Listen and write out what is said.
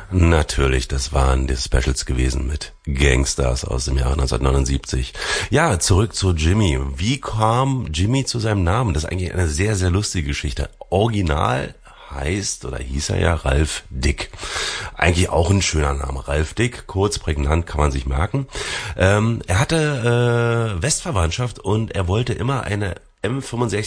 Natürlich, das waren die Specials gewesen mit Gangsters aus dem Jahre 1979. Ja, zurück zu Jimmy. Wie kam Jimmy zu seinem Namen? Das ist eigentlich eine sehr, sehr lustige Geschichte. Original heißt oder hieß er ja Ralph Dick. Eigentlich auch ein schöner Name. Ralph Dick, kurz, prägnant, kann man sich merken. Er hatte Westverwandtschaft und er wollte immer eine M65